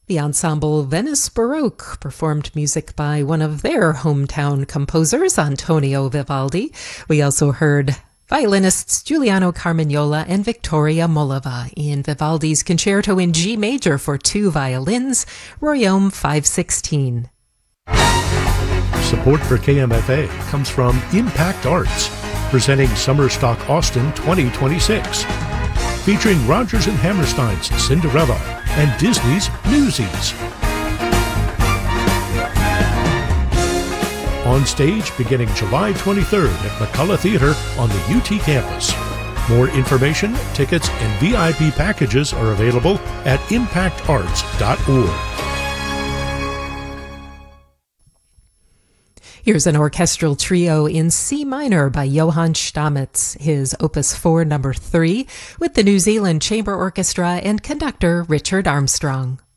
The ensemble Venice Baroque performed music by one of their hometown composers, Antonio Vivaldi. We also heard violinists Giuliano Carmagnola and Victoria Mollava in Vivaldi's Concerto in G major for two violins, Royaume 516. Support for KMFA comes from Impact Arts, presenting Summerstock Austin 2026. Featuring Rodgers and Hammerstein's Cinderella and Disney's Newsies. On stage beginning July 23rd at McCullough Theater on the UT campus. More information, tickets, and VIP packages are available at impactarts.org. Here's an orchestral trio in C minor by Johann Stamitz, his Opus 4 No. 3, with the New Zealand Chamber Orchestra and conductor Richard Armstrong.